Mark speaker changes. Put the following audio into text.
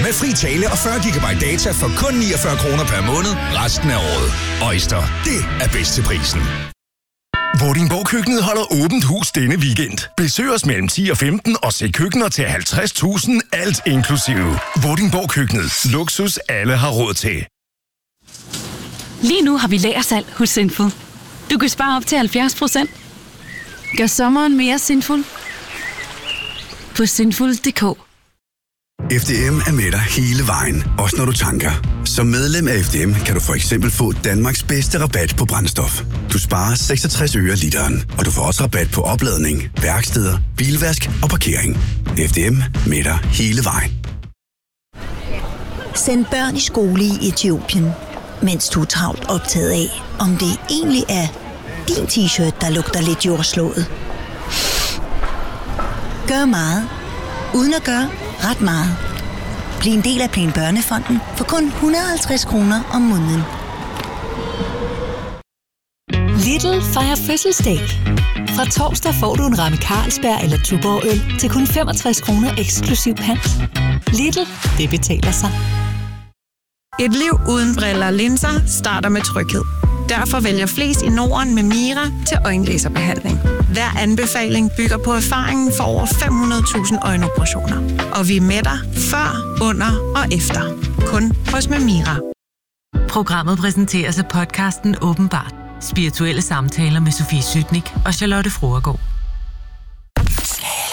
Speaker 1: Med fri tale og 40 GB data for kun 49 kroner per måned resten af året. Øjster, det er bedst til prisen.
Speaker 2: Vordingborg Køkkenet holder åbent hus denne weekend. Besøg os mellem 10 og 15 og se køkkener til 50.000, alt inklusive. Vordingborg Køkkenet. Luksus alle har råd til.
Speaker 3: Lige nu har vi lagersalg hos Sinful. Du kan spare op til 70%. Gør sommeren mere sinful på sinful.dk.
Speaker 4: FDM er med dig hele vejen, også når du tanker. Som medlem af FDM kan du for eksempel få Danmarks bedste rabat på brændstof. Du sparer 66 øre literen, og du får også rabat på opladning, værksteder, bilvask og parkering. FDM med dig hele vejen.
Speaker 5: Send børn i skole i Etiopien, mens du er travlt optaget af, om det egentlig er din t-shirt, der lugter lidt jordslået. Gør meget, uden at gøre ret meget. Bliv en del af Plan Børnefonden for kun 150 kroner om måneden.
Speaker 6: Lidl fejrer fødselsdag. Fra torsdag får du en ramme Carlsberg eller Tuborg-øl til kun 65 kroner eksklusiv pant. Lidl, det betaler sig.
Speaker 7: Et liv uden briller og linser starter med tryghed. Derfor vælger flest i Norden med Mira til øjenlaserbehandling. Hver anbefaling bygger på erfaringen for over 500.000 øjenoperationer. Og vi er med dig før, under og efter. Kun hos Mira.
Speaker 8: Programmet præsenteres af podcasten Åbenbart. Spirituelle samtaler med Sofie Sytnik og Charlotte Froergaard.